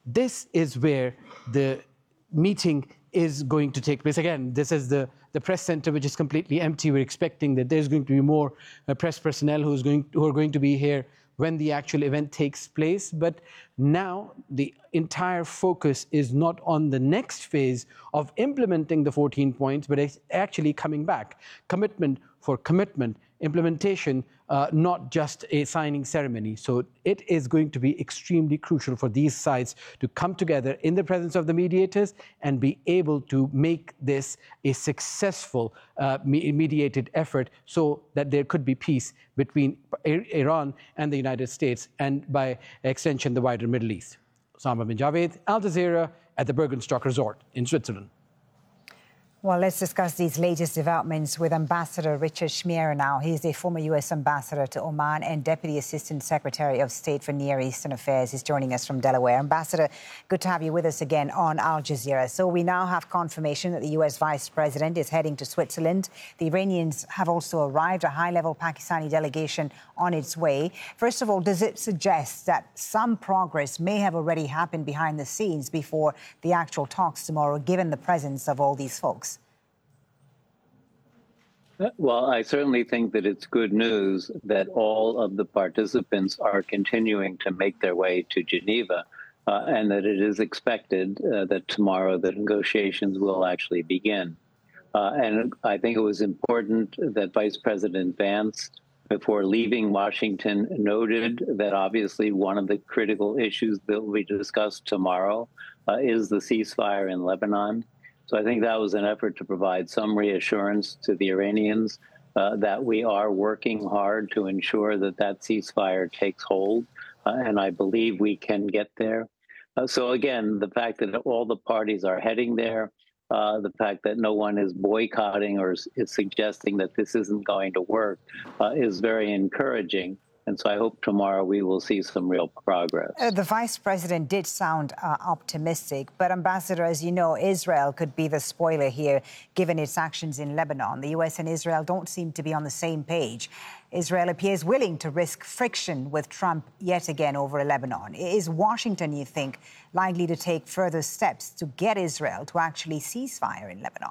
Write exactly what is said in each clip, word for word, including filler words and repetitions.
this is where the meeting is going to take place. Again, this is the, the press center, which is completely empty. We're expecting that there's going to be more uh, press personnel who's going, who are going to be here when the actual event takes place. But now the entire focus is not on the next phase of implementing the fourteen points, but it's actually coming back. Commitment for commitment, implementation, uh, not just a signing ceremony. So it is going to be extremely crucial for these sides to come together in the presence of the mediators and be able to make this a successful uh, mediated effort so that there could be peace between Iran and the United States and by extension the wider Middle East. Osama bin Javed, Al Jazeera at the Bergenstock Resort in Switzerland. Well, let's discuss these latest developments with Ambassador Richard Schmier now. He's the former U S ambassador to Oman and Deputy Assistant Secretary of State for Near Eastern Affairs. He's joining us from Delaware. Ambassador, good to have you with us again on Al Jazeera. So we now have confirmation that the U S Vice President is heading to Switzerland. The Iranians have also arrived, a high-level Pakistani delegation on its way. First of all, does it suggest that some progress may have already happened behind the scenes before the actual talks tomorrow, given the presence of all these folks? Well, I certainly think that it's good news that all of the participants are continuing to make their way to Geneva, uh, and that it is expected uh, that tomorrow the negotiations will actually begin. Uh, and I think it was important that Vice President Vance, before leaving Washington, noted that obviously one of the critical issues that will be discussed tomorrow uh, is the ceasefire in Lebanon. So I think that was an effort to provide some reassurance to the Iranians uh, that we are working hard to ensure that that ceasefire takes hold, uh, and I believe we can get there. Uh, so again, the fact that all the parties are heading there, uh, the fact that no one is boycotting or is, is suggesting that this isn't going to work uh, is very encouraging. And so I hope tomorrow we will see some real progress. Uh, the vice president did sound uh, optimistic, but Ambassador, as you know, Israel could be the spoiler here, given its actions in Lebanon. The U S and Israel don't seem to be on the same page. Israel appears willing to risk friction with Trump yet again over Lebanon. Is Washington, you think, likely to take further steps to get Israel to actually cease fire in Lebanon?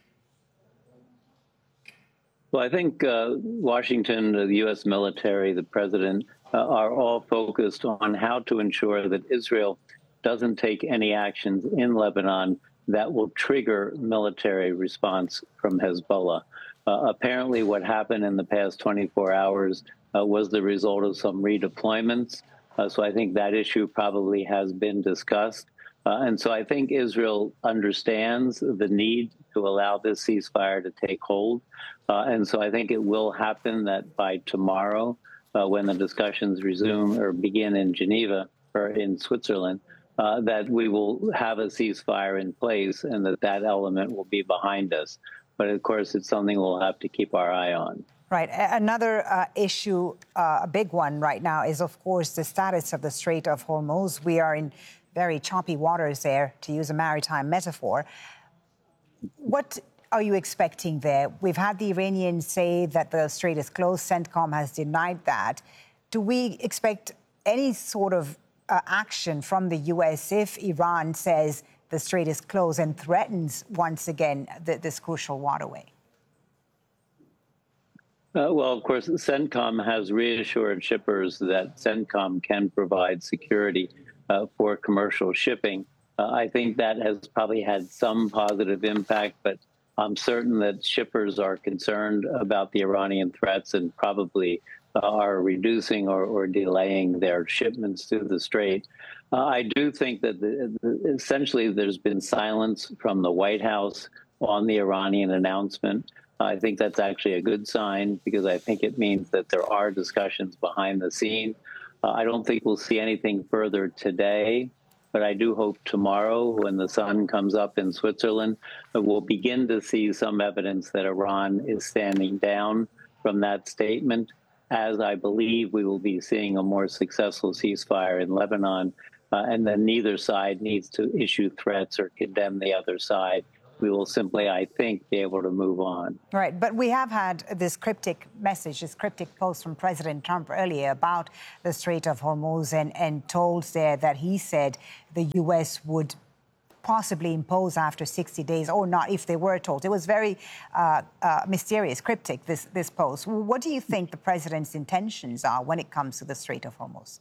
Well, I think uh, Washington, the U S military, the president uh, are all focused on how to ensure that Israel doesn't take any actions in Lebanon that will trigger military response from Hezbollah. Uh, apparently, what happened in the past twenty-four hours uh, was the result of some redeployments. Uh, so I think that issue probably has been discussed. Uh, and so I think Israel understands the need to allow this ceasefire to take hold. Uh, and so I think it will happen that by tomorrow, uh, when the discussions resume or begin in Geneva or in Switzerland, uh, that we will have a ceasefire in place and that that element will be behind us. But of course, it's something we'll have to keep our eye on. Right. Another uh, issue, uh, a big one right now, is, of course, the status of the Strait of Hormuz. We are in very choppy waters there, to use a maritime metaphor. What are you expecting there? We've had the Iranians say that the strait is closed. CENTCOM has denied that. Do we expect any sort of uh, action from the U S if Iran says the strait is closed and threatens once again the, this crucial waterway? Uh, well, of course, CENTCOM has reassured shippers that CENTCOM can provide security uh, for commercial shipping. Uh, I think that has probably had some positive impact, but I'm certain that shippers are concerned about the Iranian threats and probably uh, are reducing or, or delaying their shipments through the strait. Uh, I do think that the, the, essentially there's been silence from the White House on the Iranian announcement. I think that's actually a good sign because I think it means that there are discussions behind the scene. Uh, I don't think we'll see anything further today, but I do hope tomorrow when the sun comes up in Switzerland, we'll begin to see some evidence that Iran is standing down from that statement, as I believe we will be seeing a more successful ceasefire in Lebanon, uh, and then neither side needs to issue threats or condemn the other side. we will simply, I think, be able to move on. Right, but we have had this cryptic message, this cryptic post from President Trump earlier about the Strait of Hormuz, and, and told there that he said the U S would possibly impose after sixty days, or not if they were told. It was very uh, uh, mysterious, cryptic, this, this post. What do you think the president's intentions are when it comes to the Strait of Hormuz?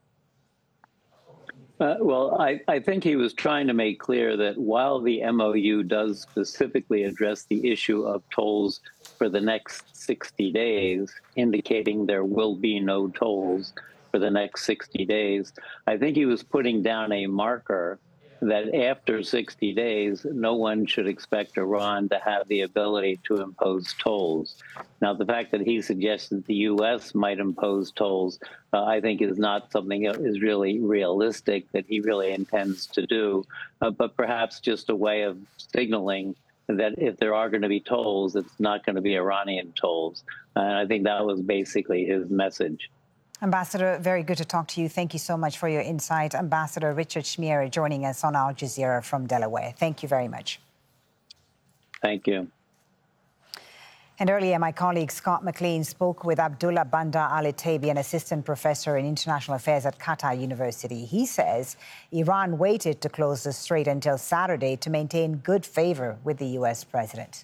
Uh, well, I, I think he was trying to make clear that while the M O U does specifically address the issue of tolls for the next sixty days, indicating there will be no tolls for the next sixty days, I think he was putting down a marker that after sixty days, no one should expect Iran to have the ability to impose tolls. Now, the fact that he suggested the U S might impose tolls, uh, I think is not something that is really realistic that he really intends to do, uh, but perhaps just a way of signaling that if there are going to be tolls, it's not going to be Iranian tolls. And I think that was basically his message. Ambassador, very good to talk to you. Thank you so much for your insight. Ambassador Richard Schmier joining us on Al Jazeera from Delaware. Thank you very much. Thank you. And earlier, my colleague Scott McLean spoke with Abdullah Bandar Ali Taibi, an assistant professor in international affairs at Qatar University. He says Iran waited to close the strait until Saturday to maintain good favor with the U S president.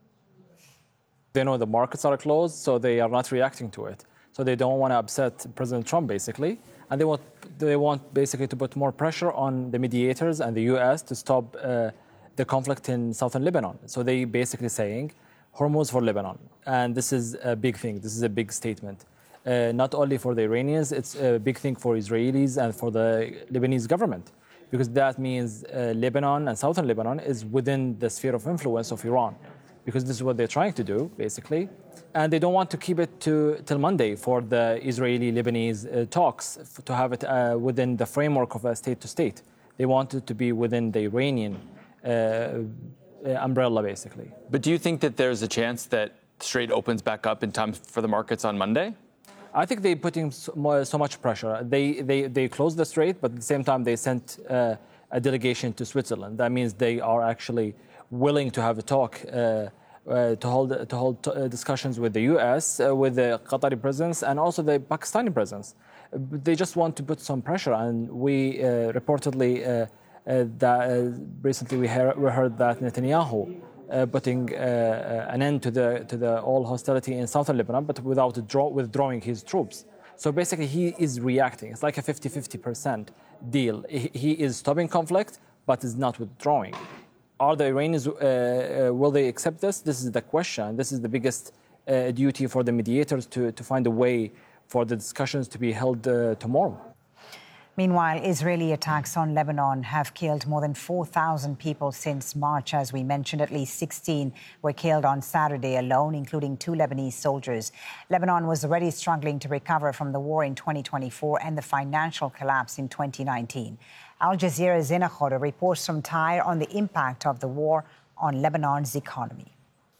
They know the markets are closed, so they are not reacting to it. So they don't want to upset President Trump, basically. And they want, they want basically to put more pressure on the mediators and the U S to stop uh, the conflict in southern Lebanon. So they basically saying, Hormuz for Lebanon. And this is a big thing. This is a big statement. Uh, not only for the Iranians, it's a big thing for Israelis and for the Lebanese government. Because that means uh, Lebanon and southern Lebanon is within the sphere of influence of Iran. Because this is what they're trying to do, basically. And they don't want to keep it to till Monday for the Israeli-Lebanese uh, talks, f- to have it uh, within the framework of a state-to-state. They want it to be within the Iranian uh, uh, umbrella, basically. But do you think that there's a chance that the Strait opens back up in time for the markets on Monday? I think they're putting so, more, so much pressure. They, they, they closed the strait, but at the same time, they sent uh, a delegation to Switzerland. That means they are actually willing to have a talk, uh, uh, to hold to hold t- uh, discussions with the U S, uh, with the Qatari presence, and also the Pakistani presence. Uh, they just want to put some pressure, and we uh, reportedly uh, uh, that uh, recently we, hear, we heard that Netanyahu uh, putting uh, an end to the to the all hostility in southern Lebanon, but without draw, withdrawing his troops. So basically, he is reacting. It's like a fifty-fifty percent deal. He, he is stopping conflict, but is not withdrawing. Are the Iranians, uh, uh, will they accept this? This is the question. This is the biggest uh, duty for the mediators to, to find a way for the discussions to be held uh, tomorrow. Meanwhile, Israeli attacks on Lebanon have killed more than four thousand people since March. As we mentioned, at least sixteen were killed on Saturday alone, including two Lebanese soldiers. Lebanon was already struggling to recover from the war in twenty twenty-four and the financial collapse in twenty nineteen. Al Jazeera's Zina Khoda reports from Tyre on the impact of the war on Lebanon's economy.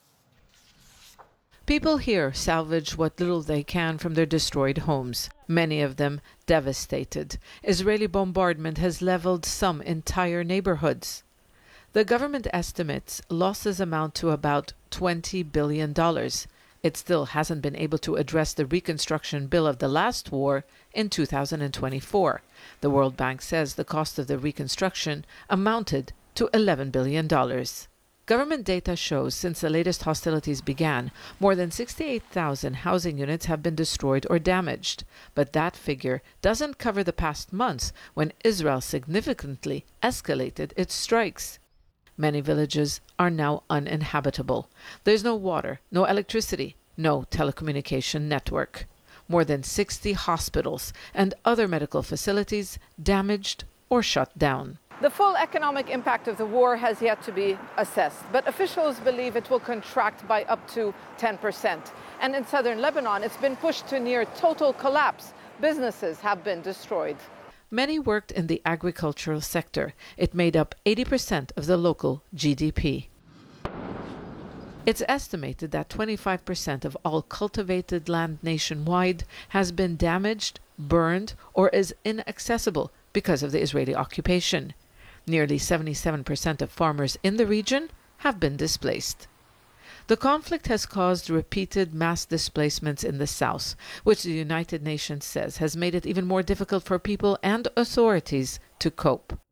People here salvage what little they can from their destroyed homes, many of them devastated. Israeli bombardment has leveled some entire neighborhoods. The government estimates losses amount to about twenty billion dollars. It still hasn't been able to address the reconstruction bill of the last war in two thousand twenty-four. The World Bank says the cost of the reconstruction amounted to eleven billion dollars. Government data shows since the latest hostilities began, more than sixty-eight thousand housing units have been destroyed or damaged. But that figure doesn't cover the past months when Israel significantly escalated its strikes. Many villages are now uninhabitable. There's no water, no electricity, no telecommunication network. More than sixty hospitals and other medical facilities damaged or shut down. The full economic impact of the war has yet to be assessed, but officials believe it will contract by up to ten percent. And in southern Lebanon, it's been pushed to near total collapse. Businesses have been destroyed. Many worked in the agricultural sector. It made up eighty percent of the local G D P. It's estimated that twenty-five percent of all cultivated land nationwide has been damaged, burned, or is inaccessible because of the Israeli occupation. Nearly seventy-seven percent of farmers in the region have been displaced. The conflict has caused repeated mass displacements in the south, which the United Nations says has made it even more difficult for people and authorities to cope.